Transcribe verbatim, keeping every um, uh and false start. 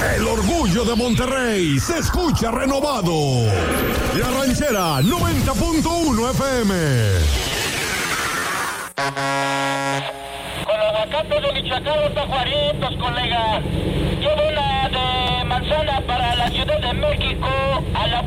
El orgullo de Monterrey se escucha renovado. La Ranchera noventa punto uno F M. Con los aguacates de Michoacán, los tajuaritos, colega. Llevo una de manzana para la Ciudad de México, a la